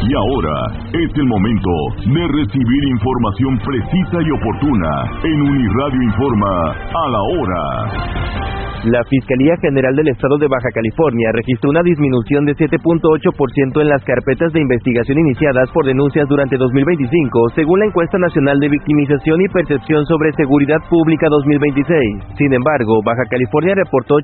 Y ahora es el momento de recibir información precisa y oportuna en Uniradio Informa a la hora. La Fiscalía General del Estado de Baja California registró una disminución de 7.8% en las carpetas de investigación iniciadas por denuncias durante 2025, según la Encuesta Nacional de Victimización y Percepción sobre Seguridad Pública 2026. Sin embargo, Baja California reportó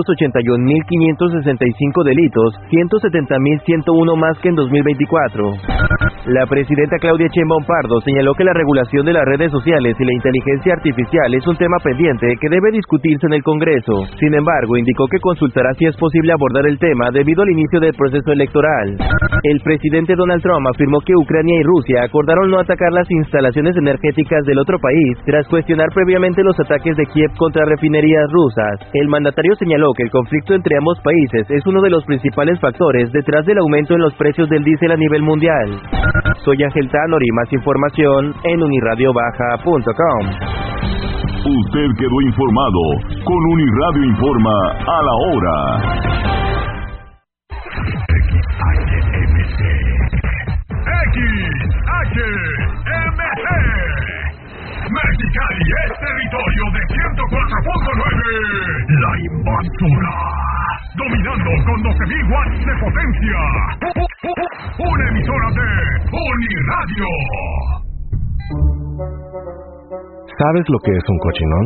881.565 delitos, 170.101 más que en 2024. La presidenta Claudia Sheinbaum Pardo señaló que la regulación de las redes sociales y la inteligencia artificial es un tema pendiente que debe discutirse en el Congreso. Sin embargo, indicó que consultará si es posible abordar el tema debido al inicio del proceso electoral. El presidente Donald Trump afirmó que Ucrania y Rusia acordaron no atacar las instalaciones energéticas del otro país tras cuestionar previamente los ataques de Kiev contra refinerías rusas. El mandatario señaló que el conflicto entre ambos países es uno de los principales factores detrás del aumento en los precios del diésel a nivel mundial. Soy Ángel Tanori, más información en unirradiobaja.com. Usted quedó informado con Uniradio Informa a la hora. XHMC. Mexicali es territorio de 104.9. La Invasora. Dominando con 12.000 watts de potencia. Una emisora de Uniradio. ¿Sabes lo que es un cochinón?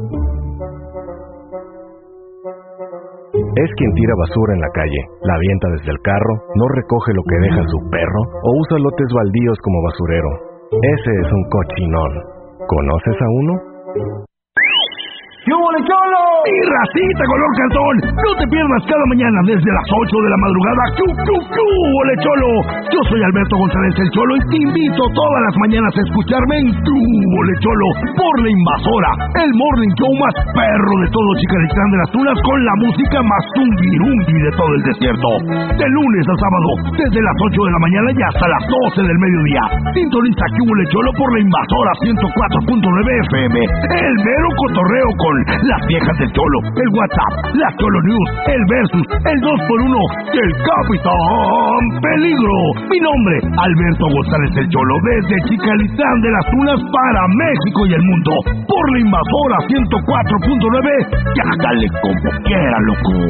Es quien tira basura en la calle, la avienta desde el carro, no recoge lo que deja su perro o usa lotes baldíos como basurero. Ese es un cochinón. ¿Conoces a uno? ¡Qué hubo, Cholo! ¡Mi racita color cartón! No te pierdas cada mañana desde las 8 de la madrugada. ¡Qué hubo, Cholo! Yo soy Alberto González el Cholo y te invito todas las mañanas a escucharme en ¡Qué hubo, Cholo! Por La Invasora, el morning show más perro de todo Chicalitlán de las Tunas con la música más zumbi-rumbi de todo el desierto. De lunes a sábado, desde las 8 de la mañana y hasta las 12 del mediodía. Sintoniza ¡Qué hubo, Cholo! Por La Invasora 104.9 FM. El mero cotorreo con las viejas del Cholo, el WhatsApp, las Cholo News, el Versus, el 2x1 y el Capitán Peligro. Mi nombre, Alberto González el Cholo, desde Chicalitlán de las Tunas para México y el mundo, por La Invasora 104.9, ya dale como quiera, loco.